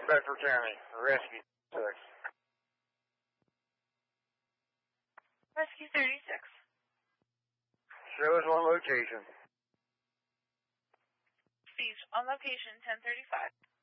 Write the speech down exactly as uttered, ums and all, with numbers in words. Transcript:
Bedford County, Rescue six. Rescue thirty-six. Show us on location. Speech on location ten thirty-five.